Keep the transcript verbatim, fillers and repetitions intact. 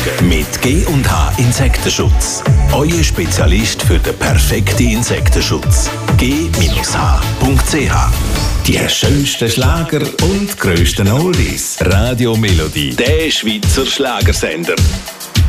Mit G und H Insektenschutz. Euer Spezialist für den perfekten Insektenschutz. G H Punkt C H. Die schönsten Schlager und grössten Oldies. Radio Melodie, der Schweizer Schlagersender.